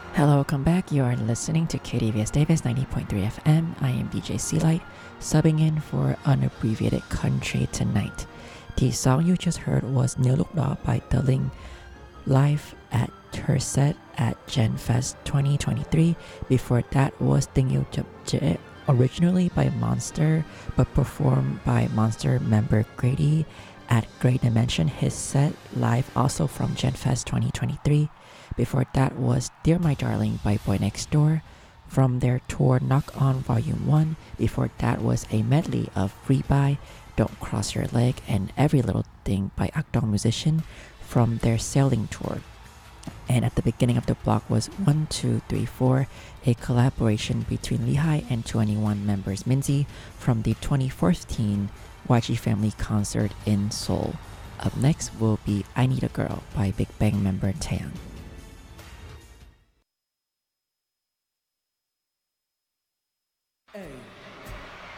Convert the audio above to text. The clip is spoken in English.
Hello, welcome back. You are listening to KDVS Davis 90.3 FM. I am DJ Sealight, subbing in for Unabbreviated Country tonight. The song you just heard was New Look Da by Deling, live at her set at GenFest 2023. Before that was Ting Yêu Chap Je, originally by Monster, but performed by Monster member Grady at Great Dimension, his set live also from GenFest 2023. Before that was Dear My Darling by Boy Next Door from their tour Knock On Volume 1. Before that was a medley of Free By, Don't Cross Your Leg, and Every Little Thing by Akdong Musician from their sailing tour. And at the beginning of the block was 1, 2, 3, 4, a collaboration between Lehigh and 21 members Minzy from the 2014 YG Family concert in Seoul. Up next will be I Need a Girl by Big Bang member Taeyang. A